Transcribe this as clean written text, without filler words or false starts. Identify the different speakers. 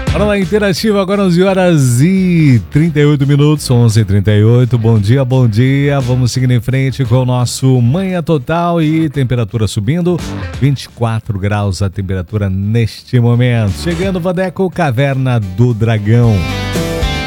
Speaker 1: Bora lá, Interativa, agora 11 horas e 38 minutos, 11h38. Bom dia, bom dia. Vamos seguindo em frente com o nosso Manhã Total e temperatura subindo. 24 graus a temperatura neste momento. Chegando, Vadeco, Caverna do Dragão.